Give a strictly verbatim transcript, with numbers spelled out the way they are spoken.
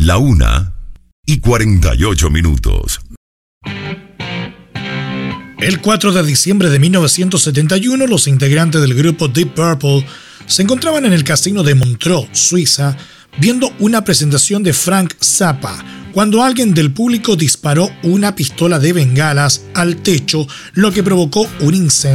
La una y cuarenta y ocho minutos. El cuatro de diciembre de mil novecientos setenta y uno, los integrantes del grupo Deep Purple se encontraban en el casino de Montreux, Suiza, viendo una presentación de Frank Zappa, cuando alguien del público disparó una pistola de bengalas al techo, lo que provocó un incendio